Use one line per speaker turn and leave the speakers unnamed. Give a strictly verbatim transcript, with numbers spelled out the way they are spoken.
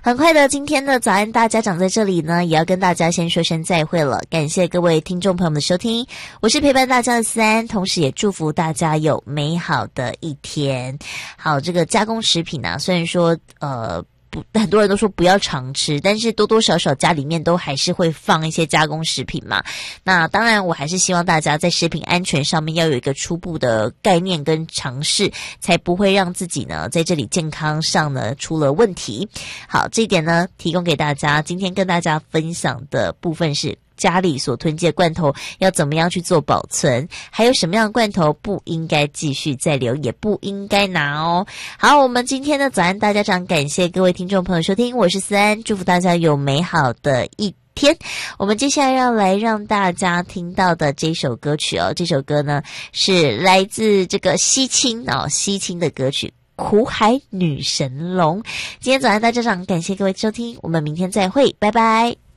很快的，今天的早安大家长在这里呢，也要跟大家先说声再会了。感谢各位听众朋友们的收听，我是陪伴大家的思安，同时也祝福大家有美好的一天。好，这个加工食品啊，虽然说呃。不，很多人都说不要常吃，但是多多少少家里面都还是会放一些加工食品嘛。那当然我还是希望大家在食品安全上面要有一个初步的概念跟尝试，才不会让自己呢在这里健康上呢出了问题。好，这一点呢提供给大家，今天跟大家分享的部分是家里所囤积的罐头要怎么样去做保存，还有什么样的罐头不应该继续再留，也不应该拿哦。好，我们今天的早安大家长，感谢各位听众朋友收听，我是思安，祝福大家有美好的一天。我们接下来要来让大家听到的这首歌曲哦，这首歌呢是来自这个西青哦，西青的歌曲苦海女神龙。今天早安大家长，感谢各位收听，我们明天再会，拜拜。